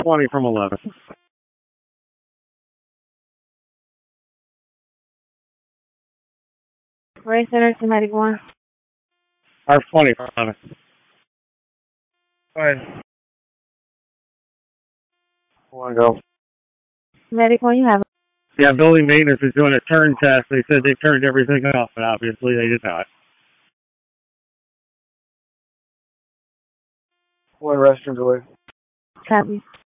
20 from 11. Ray Center to Medic 1. R20 from 11. Go ahead. Want to go? Medic 1, you have it. Yeah, building maintenance is doing a turn test. They said they turned everything off, but obviously they did not. One restroom away. Copy.